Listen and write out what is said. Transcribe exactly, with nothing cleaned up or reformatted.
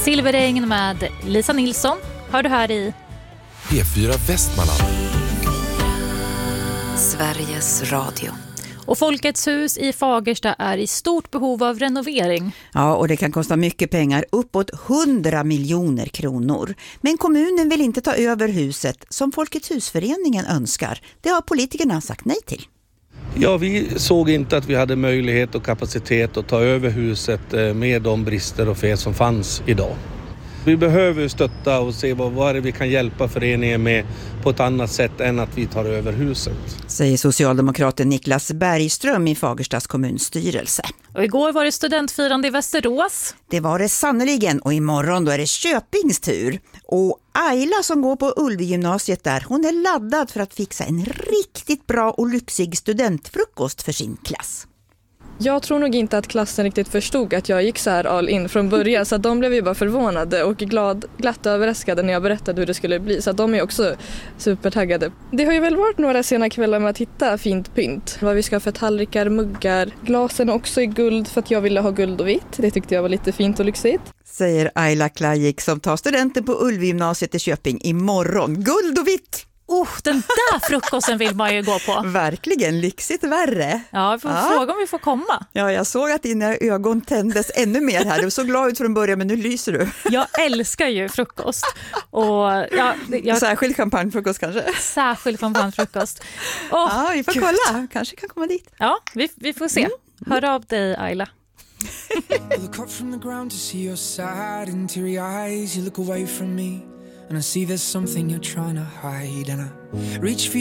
Silverregn med Lisa Nilsson hör du här i P fyra Västmanland. Sveriges Radio. Och Folkets hus i Fagersta är i stort behov av renovering. Ja, och det kan kosta mycket pengar, uppåt hundra miljoner kronor. Men kommunen vill inte ta över huset som Folkets husföreningen önskar. Det har politikerna sagt nej till. Ja, vi såg inte att vi hade möjlighet och kapacitet att ta över huset med de brister och fel som fanns idag. Vi behöver stötta och se vad, vad är det vi kan hjälpa föreningen med på ett annat sätt än att vi tar över huset. Säger socialdemokraten Niklas Bergström i Fagerstas kommunstyrelse. Och igår var det studentfirande i Västerås. Det var det sannoliken, och imorgon då är det Köpings tur. Och Ayla som går på Ulvegymnasiet där, hon är laddad för att fixa en riktigt bra och lyxig studentfrukost för sin klass. Jag tror nog inte att klassen riktigt förstod att jag gick så här all in från början, så att de blev ju bara förvånade och glad, glatt överraskade när jag berättade hur det skulle bli, så att de är också supertaggade. Det har ju väl varit några sena kvällar med att hitta fint pynt, vad vi ska ha för tallrikar, muggar, glasen också i guld för att jag ville ha guld och vitt, det tyckte jag var lite fint och lyxigt. Säger Ayla Klajik som tar studenten på Ulvegymnasiet i Köping imorgon. Guld och vitt! Oh, den där frukosten vill man ju gå på. Verkligen lyxigt värre. Ja, vi får ja. fråga om vi får komma. Ja, jag såg att dina ögon tändes ännu mer här. Du såg glad ut från början, men nu lyser du. Jag älskar ju frukost. Och ja, jag... Särskild champagnefrukost kanske? Särskild champagnefrukost. Oh, ja, vi får Gud. kolla. Kanske kan komma dit. Ja, vi, vi får se. Mm. Hör av dig, Ayla. Look up from the ground to see your sad and teary eyes. You look away from me and I see there's something you're trying to hide, and I reach for